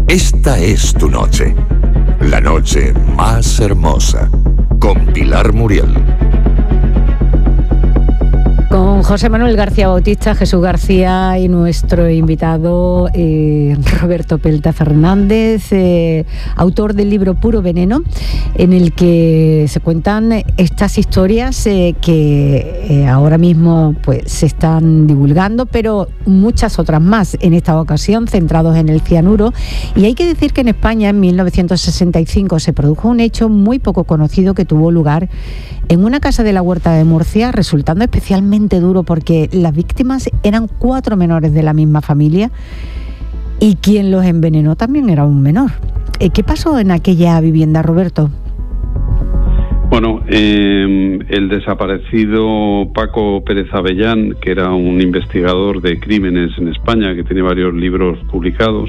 Esta es tu noche, la noche más hermosa, con Pilar Muriel. Con José Manuel García Bautista, Jesús García y nuestro invitado Roberto Pelta Fernández, autor del libro Puro Veneno, en el que se cuentan estas historias que ahora mismo pues se están divulgando, pero muchas otras más, en esta ocasión centrados en el cianuro. Y hay que decir que en España en 1965 se produjo un hecho muy poco conocido que tuvo lugar en una casa de la Huerta de Murcia, resultando especialmente duro porque las víctimas eran 4 menores de la misma familia y quien los envenenó también era un menor. ¿Qué pasó en aquella vivienda, Roberto? Bueno, el desaparecido Paco Pérez Avellán, que era un investigador de crímenes en España, que tiene varios libros publicados,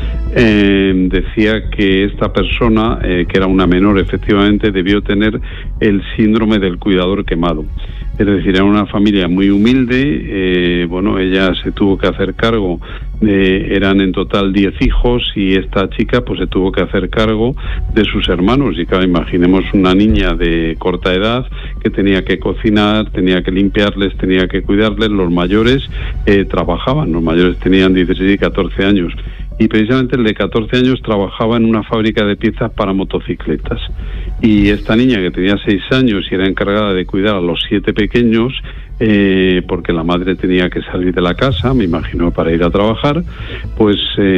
decía que esta persona, que era una menor efectivamente, debió tener el síndrome del cuidador quemado. Es decir, era una familia muy humilde, ella se tuvo que hacer cargo, eran en total 10 hijos y esta chica pues se tuvo que hacer cargo de sus hermanos. Y claro, imaginemos una niña de corta edad que tenía que cocinar, tenía que limpiarles, tenía que cuidarles. Los mayores trabajaban, los mayores tenían 16 y 14 años. Y precisamente el de 14 años trabajaba en una fábrica de piezas para motocicletas. Y esta niña, que tenía 6 años y era encargada de cuidar a los 7 pequeños, porque la madre tenía que salir de la casa, me imagino, para ir a trabajar, pues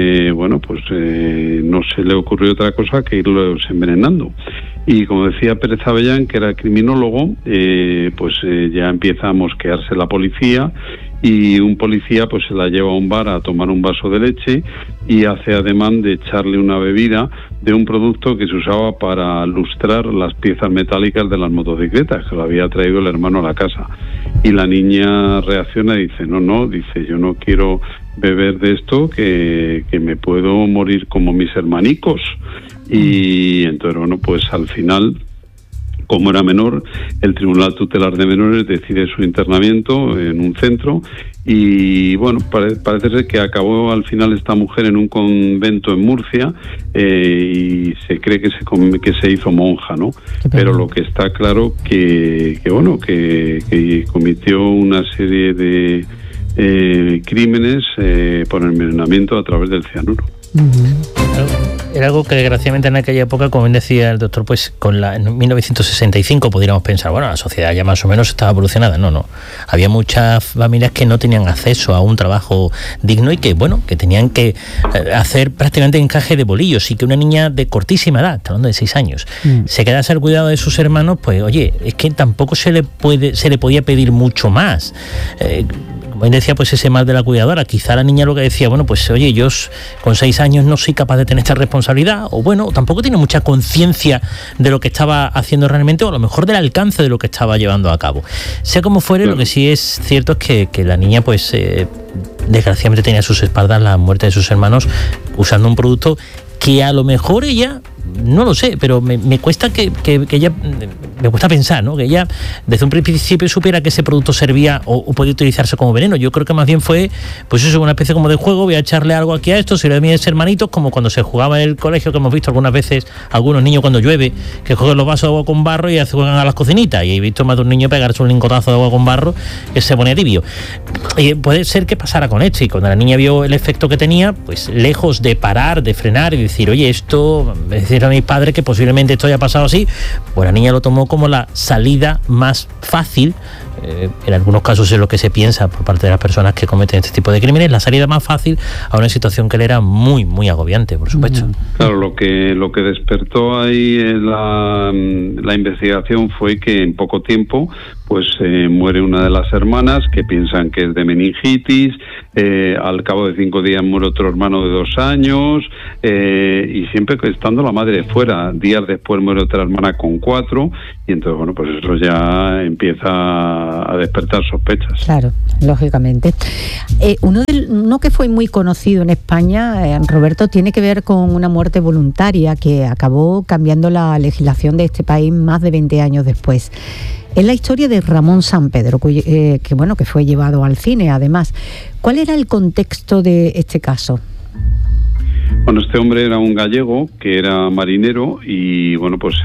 no se le ocurrió otra cosa que irlos envenenando. Y como decía Pérez Avellán, que era criminólogo, ya empieza a mosquearse la policía, y un policía pues se la lleva a un bar a tomar un vaso de leche y hace ademán de echarle una bebida de un producto que se usaba para lustrar las piezas metálicas de las motocicletas, que lo había traído el hermano a la casa. Y la niña reacciona y dice, dice, yo no quiero beber de esto, que me puedo morir como mis hermanicos. Y entonces, pues al final, como era menor, el Tribunal Tutelar de Menores decide su internamiento en un centro y parece ser que acabó al final esta mujer en un convento en Murcia y se cree que se hizo monja, ¿no? Pero lo que está claro que cometió una serie de crímenes por envenenamiento a través del cianuro. Era algo que desgraciadamente en aquella época, como bien decía el doctor, pues en 1965 pudiéramos pensar, la sociedad ya más o menos estaba evolucionada. No. Había muchas familias que no tenían acceso a un trabajo digno y que tenían que hacer prácticamente encaje de bolillos, y que una niña de cortísima edad, hablando de 6 años, se quedase al cuidado de sus hermanos, pues oye, es que tampoco se le podía pedir mucho más. Como decía, pues ese mal de la cuidadora, quizá la niña lo que decía, oye, yo con 6 años no soy capaz de tener esta responsabilidad, o tampoco tiene mucha conciencia de lo que estaba haciendo realmente, o a lo mejor del alcance de lo que estaba llevando a cabo. Sea como fuere, lo que sí es cierto es que la niña, pues desgraciadamente tenía a sus espaldas la muerte de sus hermanos usando un producto que a lo mejor ella, no lo sé, pero me cuesta que ella, me cuesta pensar, ¿no? Que ella desde un principio supiera que ese producto servía o podía utilizarse como veneno. Yo creo que más bien fue, pues eso, una especie como de juego, voy a echarle algo aquí a esto, sirve de mis hermanitos, como cuando se jugaba en el colegio, que hemos visto algunas veces algunos niños cuando llueve, que cogen los vasos de agua con barro y juegan a las cocinitas, y he visto más de un niño pegarse un lingotazo de agua con barro que se ponía tibio. Y puede ser que pasara con esto, y cuando la niña vio el efecto que tenía, pues lejos de parar, de frenar y decir, oye, esto, decir a mis padres que posiblemente esto haya pasado así, pues la niña lo tomó como la salida más fácil. En algunos casos es lo que se piensa por parte de las personas que cometen este tipo de crímenes, la salida más fácil a una situación que le era muy, muy agobiante, por supuesto. Claro, lo que despertó ahí la investigación fue que en poco tiempo pues muere una de las hermanas, que piensan que es de meningitis, al cabo de 5 días muere otro hermano de 2 años, y siempre estando la madre fuera. Días después muere otra hermana con 4, y entonces pues eso ya empieza a despertar sospechas. Claro, lógicamente. Uno que fue muy conocido en España, Roberto, tiene que ver con una muerte voluntaria que acabó cambiando la legislación de este país más de 20 años después. Es la historia de Ramón Sampedro, que fue llevado al cine, además. ¿Cuál era el contexto de este caso? Bueno, este hombre era un gallego que era marinero y, bueno, pues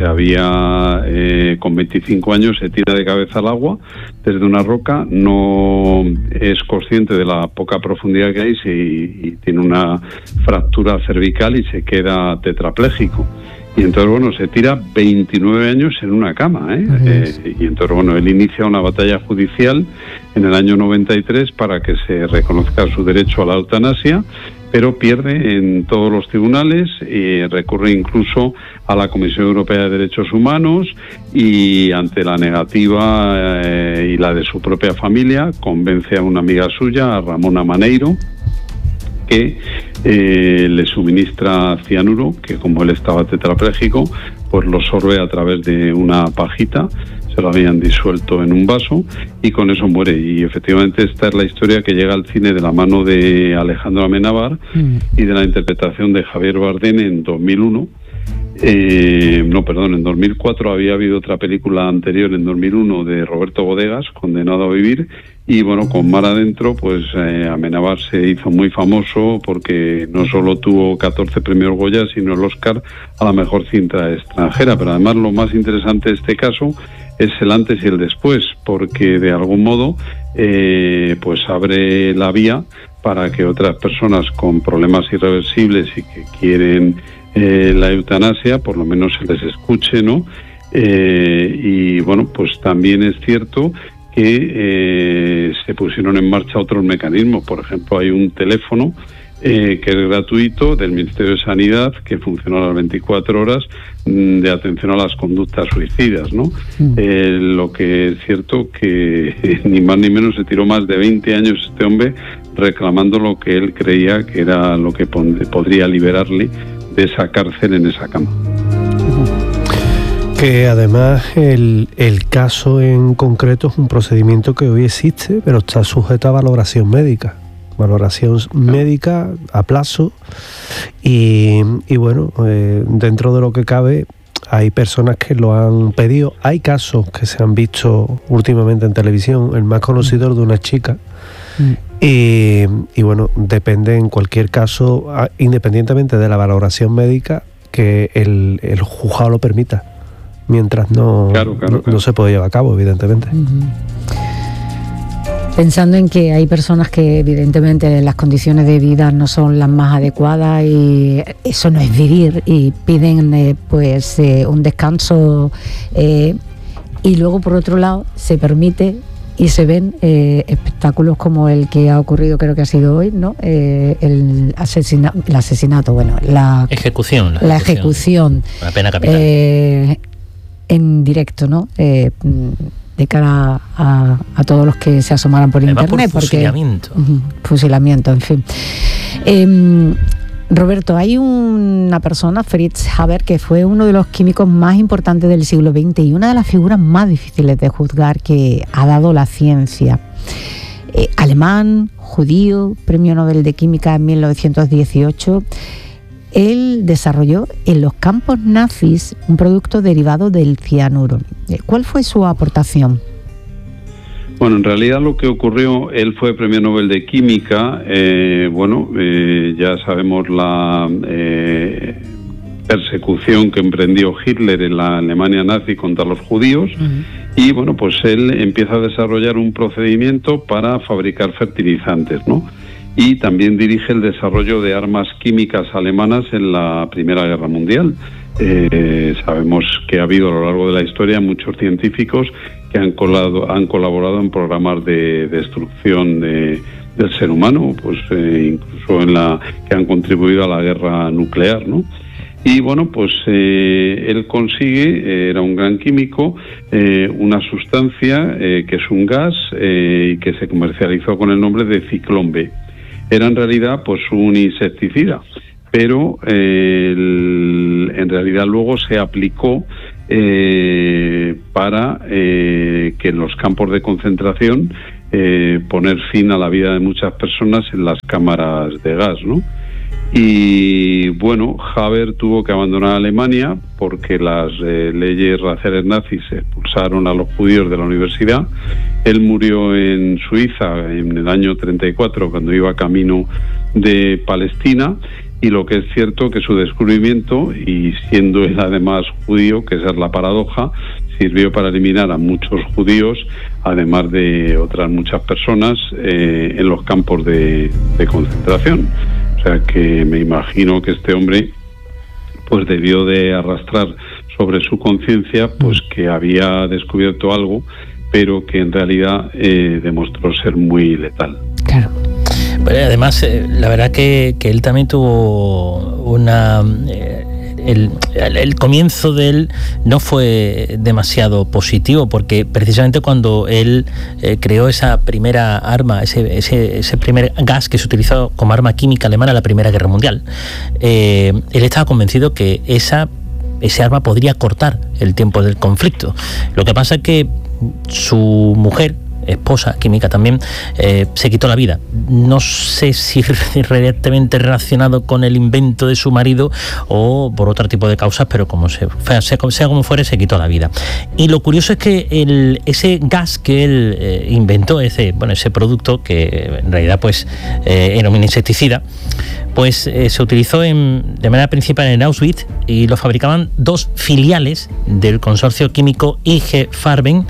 con 25 años se tira de cabeza al agua desde una roca, no es consciente de la poca profundidad que hay y tiene una fractura cervical y se queda tetrapléjico. Y entonces, bueno, se tira 29 años en una cama, y entonces, bueno, él inicia una batalla judicial en el año 93 para que se reconozca su derecho a la eutanasia, pero pierde en todos los tribunales y recurre incluso a la Comisión Europea de Derechos Humanos y ante la negativa y la de su propia familia convence a una amiga suya, a Ramona Maneiro, que le suministra cianuro, que como él estaba tetrapléjico, pues lo sorbe a través de una pajita, se lo habían disuelto en un vaso y con eso muere. Y efectivamente esta es la historia que llega al cine de la mano de Alejandro Amenábar y de la interpretación de Javier Bardem en 2001. En 2004 había habido otra película anterior, en 2001, de Roberto Bodegas, Condenado a vivir, y bueno, con Mar adentro, pues Amenábar se hizo muy famoso porque no solo tuvo 14 premios Goya, sino el Oscar a la mejor cinta extranjera. Pero además lo más interesante de este caso es el antes y el después, porque de algún modo pues abre la vía para que otras personas con problemas irreversibles y que quieren la eutanasia, por lo menos se les escuche, ¿no? Y bueno, pues también es cierto que se pusieron en marcha otros mecanismos. Por ejemplo, hay un teléfono que es gratuito del Ministerio de Sanidad que funciona a las 24 horas de atención a las conductas suicidas, ¿no? Lo que es cierto que ni más ni menos se tiró más de 20 años este hombre reclamando lo que él creía que era lo que podría liberarle de esa cárcel en esa cama. Que además el caso en concreto es un procedimiento que hoy existe, pero está sujeto a valoración médica a plazo y bueno, dentro de lo que cabe hay personas que lo han pedido. Hay casos que se han visto últimamente en televisión, el más conocido de una chica. Y bueno, depende en cualquier caso, independientemente de la valoración médica, que el juzgado lo permita, mientras no se puede llevar a cabo, evidentemente. Pensando en que hay personas que evidentemente las condiciones de vida no son las más adecuadas y eso no es vivir, y piden un descanso, y luego por otro lado se permite y se ven espectáculos como el que ha ocurrido, creo que ha sido hoy, ¿no? El asesinato, bueno, la ejecución, la pena capital, en directo, ¿no? De cara a todos los que se asomaran por internet, por fusilamiento. Fusilamiento, en fin. Roberto, hay una persona, Fritz Haber, que fue uno de los químicos más importantes del siglo XX y una de las figuras más difíciles de juzgar que ha dado la ciencia. Alemán, judío, premio Nobel de Química en 1918. Él desarrolló en los campos nazis un producto derivado del cianuro. ¿Cuál fue su aportación? Bueno, en realidad lo que ocurrió, él fue premio Nobel de Química, ya sabemos la persecución que emprendió Hitler en la Alemania nazi contra los judíos, y bueno, pues él empieza a desarrollar un procedimiento para fabricar fertilizantes, ¿no? Y también dirige el desarrollo de armas químicas alemanas en la Primera Guerra Mundial. Sabemos que ha habido a lo largo de la historia muchos científicos que han colaborado en programas de destrucción del ser humano, pues incluso que han contribuido a la guerra nuclear, ¿no? Y bueno, pues él consigue, era un gran químico, una sustancia que es un gas y que se comercializó con el nombre de Ciclón B. Era en realidad pues un insecticida, pero en realidad luego se aplicó para que en los campos de concentración poner fin a la vida de muchas personas en las cámaras de gas, ¿no? Y bueno, Haber tuvo que abandonar Alemania porque las leyes raciales nazis expulsaron a los judíos de la universidad. Él murió en Suiza en el año 34 cuando iba camino de Palestina. y lo que es cierto que su descubrimiento, y siendo él además judío, que esa es la paradoja, sirvió para eliminar a muchos judíos, además de otras muchas personas, en los campos de concentración. O sea que me imagino que este hombre pues debió de arrastrar sobre su conciencia pues que había descubierto algo, pero que en realidad demostró ser muy letal. Claro. Pero además, la verdad que él también tuvo una... El comienzo de él no fue demasiado positivo, porque precisamente cuando él creó esa primera arma, ese primer gas que se utilizó como arma química alemana en la Primera Guerra Mundial, él estaba convencido que ese arma podría cortar el tiempo del conflicto. Lo que pasa es que su mujer, esposa química también, se quitó la vida. No sé si directamente relacionado con el invento de su marido o por otro tipo de causas, pero sea como fuere, se quitó la vida. Y lo curioso es que ese gas que él inventó, ese producto que en realidad pues era un insecticida, pues se utilizó de manera principal en Auschwitz, y lo fabricaban dos filiales del consorcio químico IG Farben,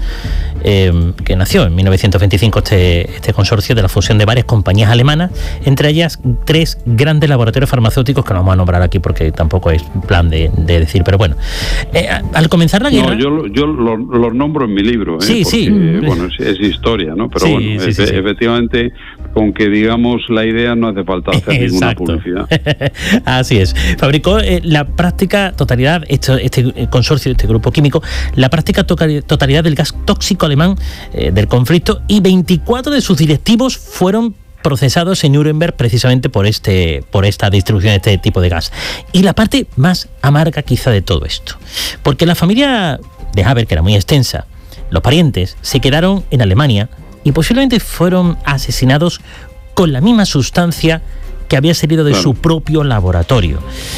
que nació en 1925 este consorcio de la fusión de varias compañías alemanas, entre ellas 3 grandes laboratorios farmacéuticos que no vamos a nombrar aquí porque tampoco es plan de decir, pero bueno, al comenzar la guerra... No, yo los nombro en mi libro, sí, porque, sí. Bueno, es historia, ¿no? Pero sí, bueno, sí. Efectivamente, con que digamos la idea no hace falta hacer ninguna publicidad. Así es. Fabricó la práctica totalidad, este consorcio, este grupo químico, la práctica totalidad del gas tóxico alemán del conflicto, y 24 de sus directivos fueron procesados en Nuremberg precisamente por esta distribución de este tipo de gas. Y la parte más amarga quizá de todo esto, porque la familia de Haber, que era muy extensa, los parientes se quedaron en Alemania y posiblemente fueron asesinados con la misma sustancia que había salido de su propio laboratorio.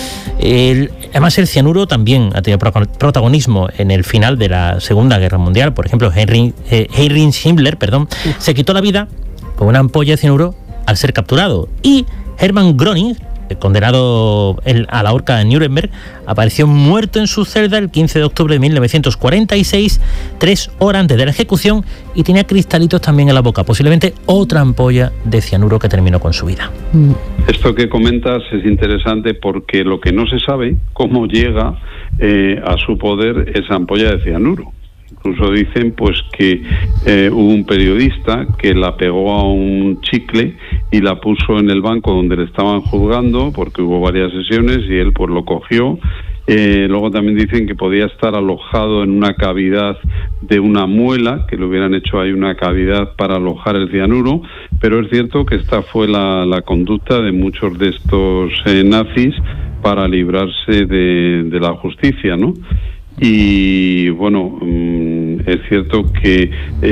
Además, el cianuro también ha tenido protagonismo en el final de la Segunda Guerra Mundial. Por ejemplo, Heinrich Himmler, se quitó la vida con una ampolla de cianuro al ser capturado. Y Hermann Göring, condenado a la horca en Nuremberg, apareció muerto en su celda el 15 de octubre de 1946, 3 horas antes de la ejecución, y tenía cristalitos también en la boca, posiblemente otra ampolla de cianuro que terminó con su vida. Esto que comentas es interesante porque lo que no se sabe, cómo llega a su poder esa ampolla de cianuro. Incluso dicen pues que hubo un periodista que la pegó a un chicle y la puso en el banco donde le estaban juzgando, porque hubo varias sesiones, y él pues lo cogió. Luego también dicen que podía estar alojado en una cavidad de una muela, que le hubieran hecho ahí una cavidad para alojar el cianuro, pero es cierto que esta fue la conducta de muchos de estos nazis para librarse de la justicia, ¿no? Y bueno, es cierto que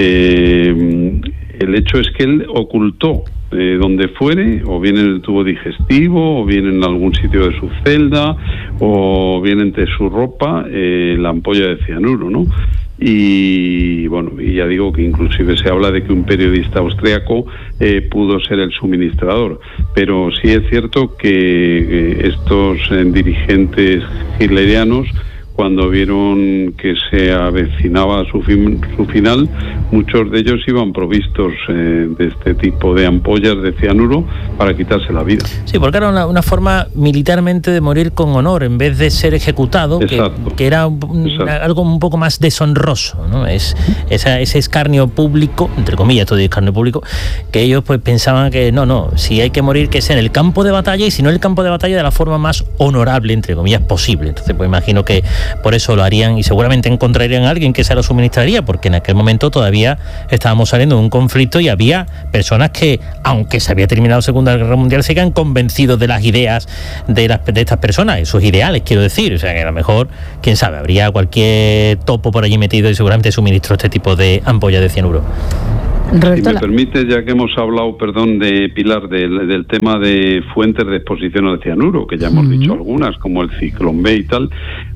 el hecho es que él ocultó donde fuere, o bien en el tubo digestivo, o bien en algún sitio de su celda, o bien entre su ropa, la ampolla de cianuro, ¿no? Y bueno, y ya digo que inclusive se habla de que un periodista austriaco pudo ser el suministrador, pero sí es cierto que estos dirigentes hitlerianos, cuando vieron que se avecinaba su final, muchos de ellos iban provistos de este tipo de ampollas de cianuro para quitarse la vida. Sí, porque era una forma militarmente de morir con honor, en vez de ser ejecutado, que era algo un poco más deshonroso, ¿no? Ese escarnio público, entre comillas, todo escarnio público, que ellos pues pensaban que no, si hay que morir, que sea en el campo de batalla, y si no en el campo de batalla, de la forma más honorable, entre comillas, posible. Entonces pues imagino que por eso lo harían, y seguramente encontrarían a alguien que se lo suministraría, porque en aquel momento todavía estábamos saliendo de un conflicto y había personas que, aunque se había terminado la Segunda Guerra Mundial, sigan convencidos de las ideas de estas personas, esos ideales, quiero decir. O sea, que a lo mejor, quién sabe, habría cualquier topo por allí metido y seguramente suministró este tipo de ampollas de cianuro. Si me permite, ya que hemos hablado, de Pilar, del tema de fuentes de exposición al cianuro, que ya hemos dicho algunas, como el Ciclón B y tal,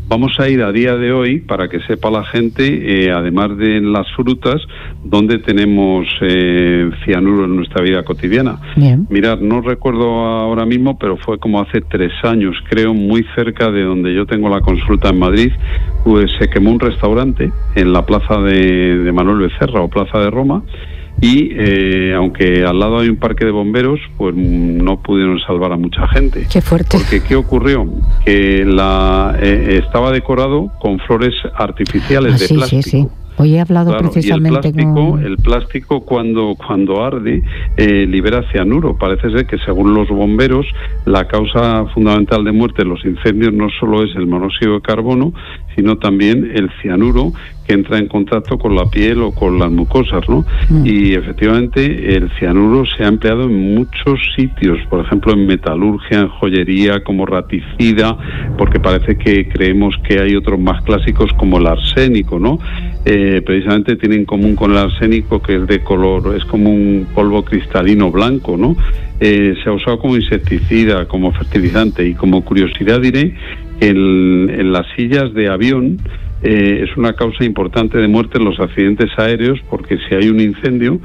Vamos a ir a día de hoy, para que sepa la gente, además de en las frutas, donde tenemos cianuro en nuestra vida cotidiana. Bien. Mirad, no recuerdo ahora mismo, pero fue como hace 3 años, creo, muy cerca de donde yo tengo la consulta en Madrid, pues se quemó un restaurante en la plaza de Manuel Becerra o Plaza de Roma, y aunque al lado hay un parque de bomberos, pues no pudieron salvar a mucha gente. Qué fuerte. Porque ¿qué ocurrió? Que estaba decorado con flores artificiales de plástico. Sí. Hoy he hablado precisamente con... El plástico cuando arde libera cianuro. Parece ser que según los bomberos la causa fundamental de muerte de los incendios no solo es el monóxido de carbono, sino también el cianuro que entra en contacto con la piel o con las mucosas, ¿no? Y efectivamente el cianuro se ha empleado en muchos sitios, por ejemplo en metalurgia, en joyería, como raticida, porque parece que creemos que hay otros más clásicos como el arsénico, ¿no? Precisamente tiene en común con el arsénico que es de color, es como un polvo cristalino blanco, ¿no? Se ha usado como insecticida, como fertilizante, y como curiosidad diré que en las sillas de avión es una causa importante de muerte en los accidentes aéreos, porque si hay un incendio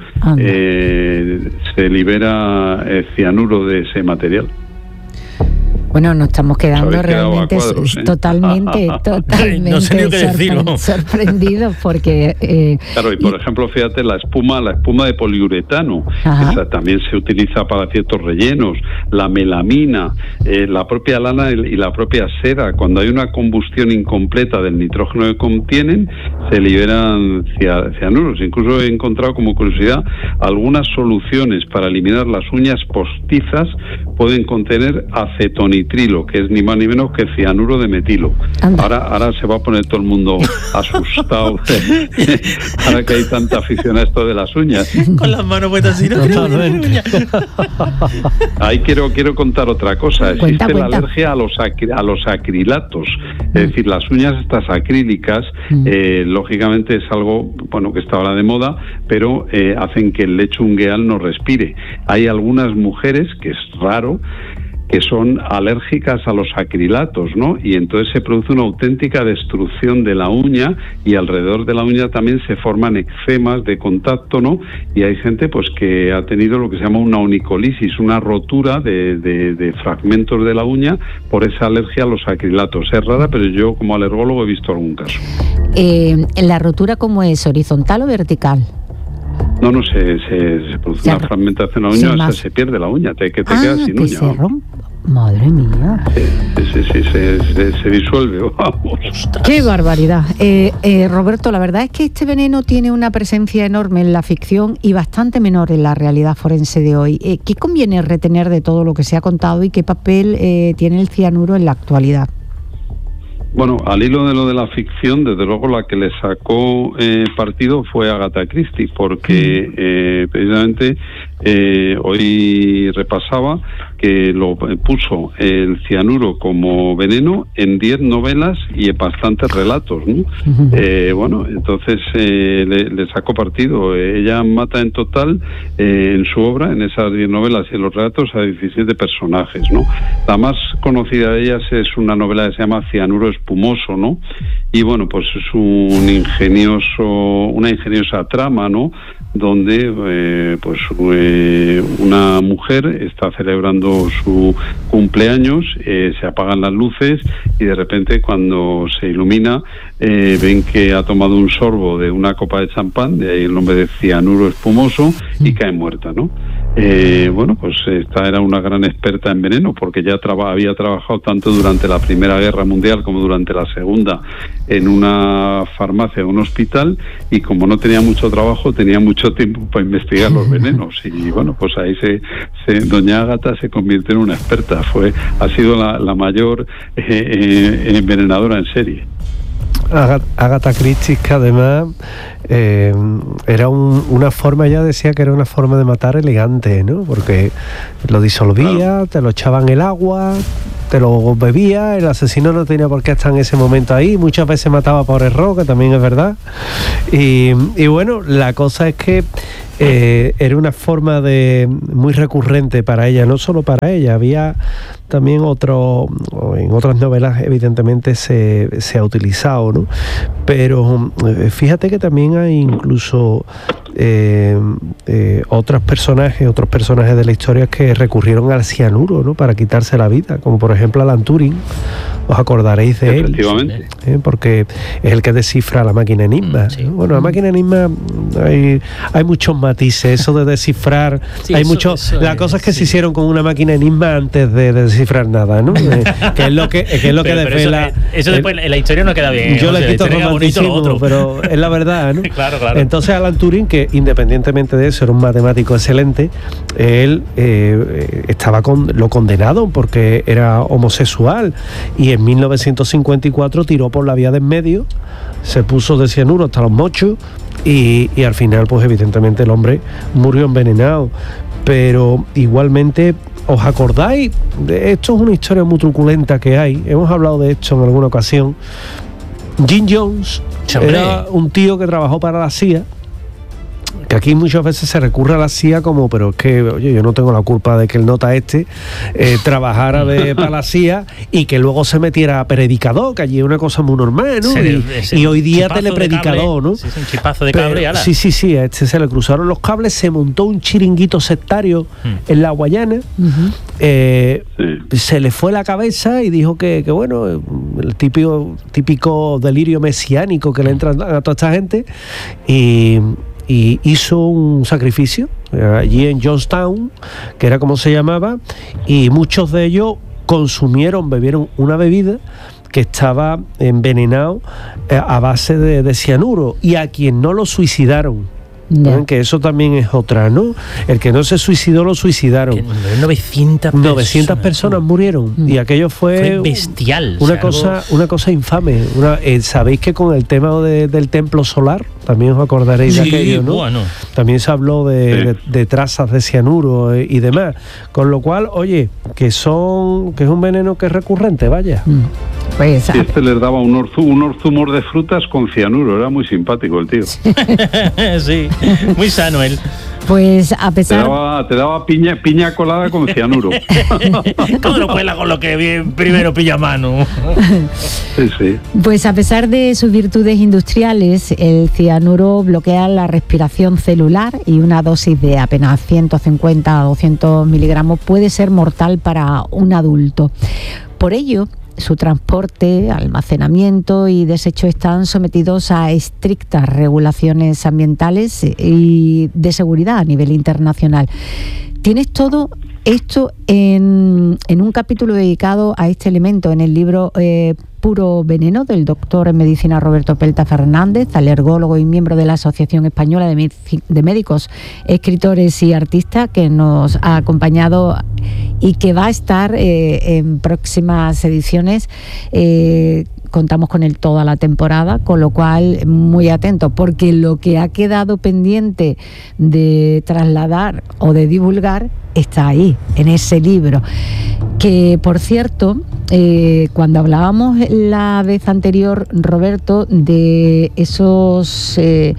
se libera cianuro de ese material. Bueno, nos estamos quedando realmente totalmente no sé ni qué decirlo. Sorprendidos porque... Claro, y por ejemplo, fíjate, la espuma de poliuretano, esa también se utiliza para ciertos rellenos, la melamina, la propia lana y la propia seda. Cuando hay una combustión incompleta del nitrógeno que contienen, se liberan cianuros. Incluso he encontrado, como curiosidad, algunas soluciones para eliminar las uñas postizas pueden contener acetonitrilo, que es ni más ni menos que cianuro de metilo. Ahora se va a poner todo el mundo asustado ahora que hay tanta afición a esto de las uñas. Con las manos puestas así, no Ahí quiero contar otra cosa. Existe la alergia a los acrilatos, es decir, las uñas estas acrílicas, lógicamente es algo que está ahora de moda, pero hacen que el lecho ungueal no respire. Hay algunas mujeres, que es raro, que son alérgicas a los acrilatos, ¿no? Y entonces se produce una auténtica destrucción de la uña, y alrededor de la uña también se forman eczemas de contacto, ¿no? Y hay gente pues que ha tenido lo que se llama una onicolisis, una rotura de fragmentos de la uña por esa alergia a los acrilatos. Es rara, pero yo como alergólogo he visto algún caso. ¿La rotura cómo es? ¿Horizontal o vertical? No, se produce una fragmentación de la uña, se pierde la uña, te quedas sin uña. Madre mía. Se disuelve, vamos. ¡Qué barbaridad! Roberto, la verdad es que este veneno tiene una presencia enorme en la ficción y bastante menor en la realidad forense de hoy. ¿Qué conviene retener de todo lo que se ha contado y qué papel tiene el cianuro en la actualidad? Bueno, al hilo de lo de la ficción, desde luego la que le sacó partido fue Agatha Christie, porque precisamente hoy repasaba que lo puso el cianuro como veneno en 10 novelas y en bastantes relatos, ¿no? Entonces le sacó partido. Ella mata en total en su obra, en esas 10 novelas y en los relatos, a 17 personajes, ¿no? La más conocida de ellas es una novela que se llama Cianuro espumoso, ¿no? Y pues es una ingeniosa trama, ¿no? Donde una mujer está celebrando su cumpleaños, se apagan las luces y de repente cuando se ilumina ven que ha tomado un sorbo de una copa de champán, de ahí el nombre de cianuro espumoso, y cae muerta, ¿no? Esta era una gran experta en veneno, porque ya había trabajado tanto durante la Primera Guerra Mundial como durante la Segunda en una farmacia, un hospital, y como no tenía mucho trabajo, tenía mucho tiempo para investigar los venenos, y ahí doña Ágata se convirtió en una experta. Ha sido la mayor envenenadora en serie. Agatha Christie, que además era una forma, ella decía que era una forma de matar elegante, ¿no? Porque lo disolvía, te lo echaba en el agua, te lo bebía, el asesino no tenía por qué estar en ese momento ahí, muchas veces mataba por error, que también es verdad. Y bueno, la cosa es que era una forma muy recurrente para ella, no solo para ella, había también en otras novelas evidentemente se ha utilizado, ¿no? Pero fíjate que también hay incluso otros personajes de la historia que recurrieron al cianuro, ¿no? Para quitarse la vida, como por ejemplo Alan Turing. Os acordaréis de él. Efectivamente. Porque es el que descifra la máquina Enigma. Sí. Bueno, la máquina Enigma hay muchos matices, eso de descifrar. Sí, hay eso, muchos. eso La cosa es que sí. se hicieron con una máquina Enigma antes de descifrar nada, ¿no? que es lo que desvela. Eso después en la historia no queda bien. Yo le quito romanticismo, bonito, pero es la verdad, ¿no? Claro. Entonces Alan Turing, que independientemente de eso era un matemático excelente, él lo condenaron porque era homosexual y en 1954 tiró por la vía de en medio, se puso de cianuro hasta los mochos y al final pues evidentemente el hombre murió envenenado. Pero igualmente, ¿os acordáis? Esto es una historia muy truculenta que hay, hemos hablado de esto en alguna ocasión. Jim Jones era un tío que trabajó para la CIA, que aquí muchas veces se recurre a la CIA como, pero es que, oye, yo no tengo la culpa de que el nota trabajara para la CIA y que luego se metiera a predicador, que allí es una cosa muy normal, ¿no? Y hoy día telepredicador, ¿no? Sí, un chipazo de cable y ala. Sí, a se le cruzaron los cables, se montó un chiringuito sectario en la Guayana, se le fue la cabeza y dijo que bueno, el típico delirio mesiánico que le entra a toda esta gente y hizo un sacrificio allí en Johnstown, que era como se llamaba, y muchos de ellos bebieron una bebida que estaba envenenado a base de cianuro, y a quien no lo suicidaron. ¿no? Que eso también es otra, ¿no? El que no se suicidó, lo suicidaron. 900 personas murieron. Y aquello fue bestial. Una cosa infame. Sabéis que con el tema del templo solar, también os acordaréis de aquello, ¿no? Bueno. También se habló de trazas de cianuro y demás. Con lo cual, oye, que es un veneno que es recurrente, vaya. Pues, y les daba unos zumos de frutas con cianuro, era muy simpático el tío. Sí, muy sano él. Pues a pesar... Te daba piña colada con cianuro. ¿Cómo lo cuela con lo que primero pilla mano? Sí. Pues a pesar de sus virtudes industriales, el cianuro bloquea la respiración celular y una dosis de apenas 150 a 200 miligramos puede ser mortal para un adulto. Por ello, su transporte, almacenamiento y desecho están sometidos a estrictas regulaciones ambientales y de seguridad a nivel internacional. Tienes todo esto en un capítulo dedicado a este elemento en el libro Puro Veneno, del doctor en medicina Roberto Pelta Fernández, alergólogo y miembro de la Asociación Española de Médicos, Escritores y Artistas, que nos ha acompañado y que va a estar en próximas ediciones. Contamos con él toda la temporada, con lo cual muy atentos, porque lo que ha quedado pendiente de trasladar o de divulgar está ahí, en ese libro. Que, por cierto, cuando hablábamos la vez anterior, Roberto, de esos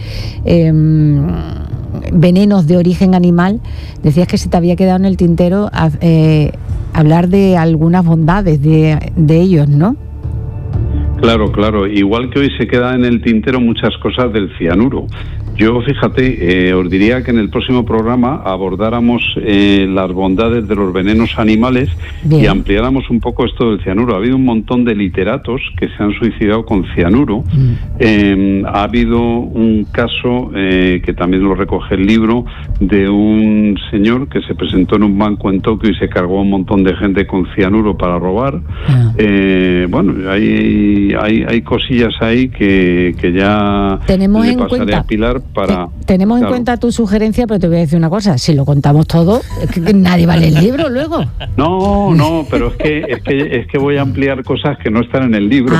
venenos de origen animal, decías que se te había quedado en el tintero hablar de algunas bondades de ellos, ¿no? Claro. Igual que hoy se queda en el tintero muchas cosas del cianuro. Yo, fíjate, os diría que en el próximo programa abordáramos las bondades de los venenos animales. Bien. Y ampliáramos un poco esto del cianuro. Ha habido un montón de literatos que se han suicidado con cianuro. Ha habido un caso que también lo recoge el libro, de un señor que se presentó en un banco en Tokio y se cargó a un montón de gente con cianuro para robar. Bueno, hay cosillas ahí que ya tenemos le en pasaré cuenta a Pilar. para... Tenemos en cuenta tu sugerencia, pero te voy a decir una cosa, si lo contamos todo, es que nadie va a leer el libro luego. No, pero es que voy a ampliar cosas que no están en el libro.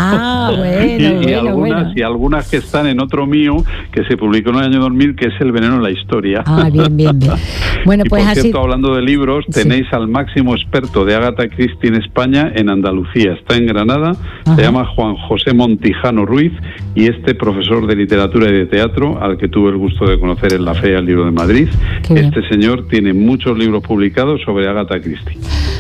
Y algunas que están en otro mío, que se publicó en el año 2000, que es El veneno en la historia. Bien. Bueno, pues por cierto, hablando de libros, tenéis al máximo experto de Agatha Christie en España, en Andalucía, está en Granada, se llama Juan José Montijano Ruiz, y este profesor de literatura y de teatro, al que tuve el gusto de conocer en la Feria del Libro de Madrid, este señor tiene muchos libros publicados sobre Agatha Christie.